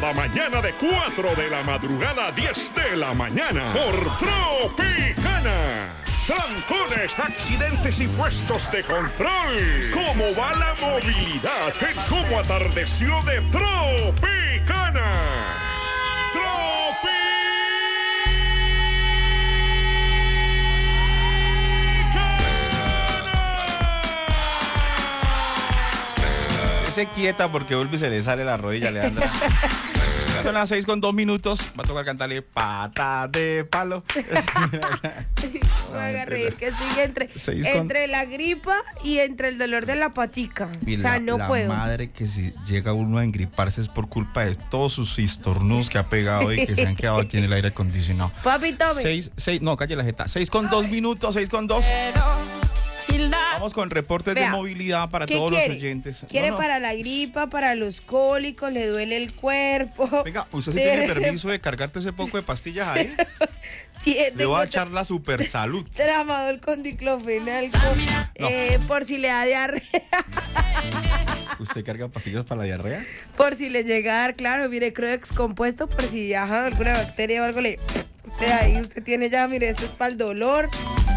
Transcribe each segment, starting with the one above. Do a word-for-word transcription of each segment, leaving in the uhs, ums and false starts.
cada mañana de cuatro de la madrugada a diez de la mañana por Tropicana. Trancones, accidentes y puestos de control. ¿Cómo va la movilidad? ¿Cómo atardeció de Tropicana? Tropicana. Se quieta porque vuelve y se le sale la rodilla, Leandra. Son las seis con dos minutos. Va a tocar cantarle Pata de Palo. Me voy a reír que sigue entre, entre con... la gripa y entre el dolor de la patica. Y o sea, la, no la puedo. La madre que si llega uno a engriparse es por culpa de todos sus estornudos que ha pegado y que se han quedado aquí en el aire acondicionado. Papi, tome. Seis, seis, no, calle la jeta. Seis con dos minutos, seis con dos. Vamos con reportes Vea, de movilidad para todos quiere? los oyentes. ¿Quiere no, no. para la gripa, para los cólicos, le duele el cuerpo? Venga, ¿usted sí tiene permiso de cargarte ese poco de pastillas ahí? Le voy a echar la super salud. Tramadol con diclofenaco, no. eh, por si le da diarrea. ¿Usted carga pastillas para la diarrea? Por si le llega a dar, claro, mire, Croex compuesto, por si ajá, alguna bacteria o algo le... Ahí usted tiene ya, mire, esto es para el dolor.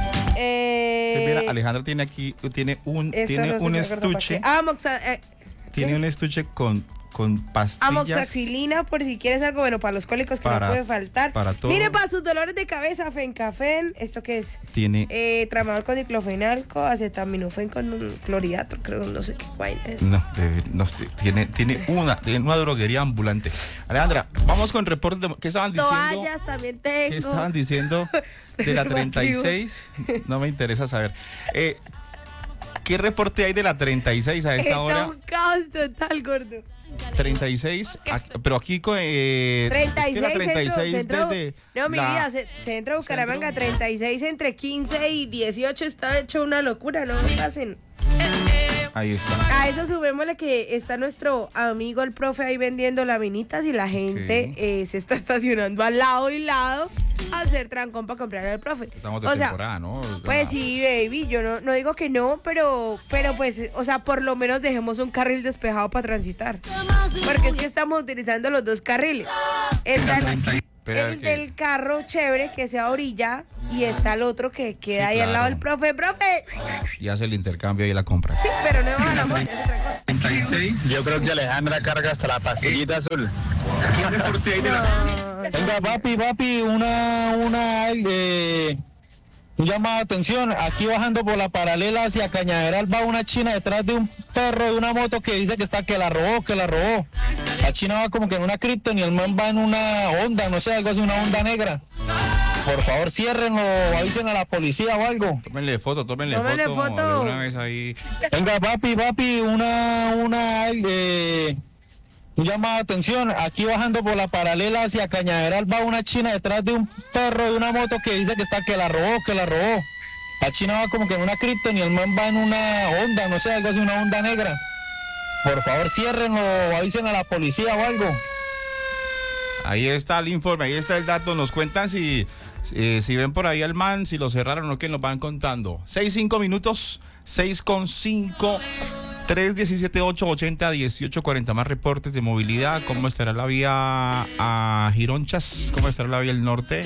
Eh, mira, Alejandra tiene aquí, tiene un, tiene no un estuche. Ah, moxa, eh, tiene un estuche con, con pastillas. Amoxicilina, por si quieres algo, bueno, para los cólicos que para, no puede faltar. Para todo. Mire, para sus dolores de cabeza, Fencafén, ¿esto qué es? Tiene. Eh, tramadol con diclofenalco, acetaminofén con cloridato, creo, no sé qué vaina es. No, de, no tiene, tiene una, tiene una droguería ambulante. Alejandra, vamos con reportes de, ¿qué estaban diciendo? Toallas también tengo. ¿Qué estaban diciendo de la treinta y seis? No me interesa saber. Eh, ¿Qué reporte hay de la treinta y seis a esta Está hora? Está un caos total, gordo. treinta y seis, pero aquí con eh, treinta y seis, treinta y seis centro, desde no, mi vida, centro Bucaramanga, centro. treinta y seis entre quince y dieciocho está hecho una locura, no me pasen. Ahí está. A eso subémosle que está nuestro amigo el profe ahí vendiendo laminitas y la gente okay. eh, se está estacionando al lado y lado a hacer trancón para comprar al profe. Estamos de o temporada, sea, ¿no? Pues sí, baby, yo no, no digo que no, pero, pero pues, o sea, por lo menos dejemos un carril despejado para transitar. Porque es que estamos utilizando los dos carriles. Está el, el del carro chévere que sea orilla y está el otro que queda sí, ahí claro. al lado del profe. ¡Profe! Y hace el intercambio y la compra. Sí, pero no baja la moto, ya se trancó. treinta y seis. Yo creo que Alejandra carga hasta la pastillita azul. ¿Qué reporte hay de la... Venga, papi, papi, una, una, eh, un llamado de atención. Aquí bajando por la paralela hacia Cañaveral va una china detrás de un perro de una moto que dice que está, que la robó, que la robó. La china va como que en una Krypton y el man va en una Honda, no sé, algo así, una Honda negra. Por favor, ciérrenlo, avisen a la policía o algo. Tómenle foto, tómenle, tómenle foto. foto. De una vez ahí. Venga, papi, papi, una, una, eh, un llamado de atención. Aquí bajando por la paralela hacia Cañaveral va una china detrás de un perro de una moto que dice que está, que la robó, que la robó. La china va como que en una Krypton y el man va en una Honda, no sé, algo así, una Honda negra. Por favor, ciérrenlo, avisen a la policía o algo. Ahí está el informe, ahí está el dato. Nos cuentan si, si, si ven por ahí al man, si lo cerraron o qué, nos van contando. seis, cinco minutos, seis con cinco, tres diecisiete, ocho ochenta, dieciocho cuarenta. Más reportes de movilidad. ¿Cómo estará la vía a Gironchas? ¿Cómo estará la vía al norte?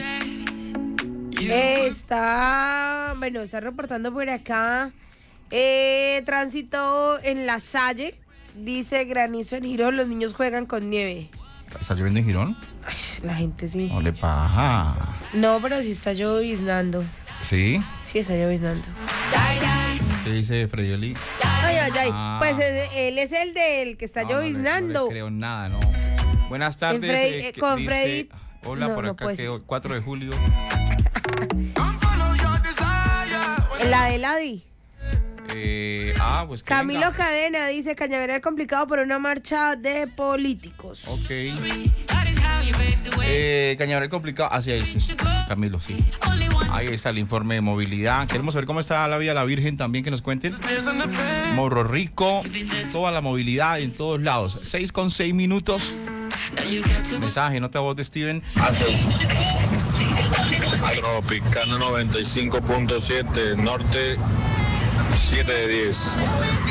Está, bueno, está reportando por acá eh, tránsito en La Salle. Dice granizo en Girón, los niños juegan con nieve. ¿Está lloviendo en Girón? Ay, la gente sí. No le paja. No, pero sí está lloviznando. ¿Sí? Sí, está lloviznando. ¿Qué dice Fredioli? Ay, ay, ay. Ah. Pues él es el del que está no, lloviznando. No, no le creo nada, no. Buenas tardes. Freddy, eh, con dice, Freddy. Hola, no, por no acá que cuatro de julio. La de Ladi. Eh, ah, pues Camilo venga. Cadena dice Cañaveral complicado por una marcha de políticos. Ok. Eh, Cañaveral complicado. Ah, sí, ahí sí. sí. Camilo, sí. Ahí está el informe de movilidad. Queremos saber cómo está la vía La Virgen también, que nos cuenten. Morro Rico, toda la movilidad en todos lados. seis con seis minutos. Mensaje, nota voz de Steven. A seis. Tropicana noventa y cinco punto siete, norte siete de diez.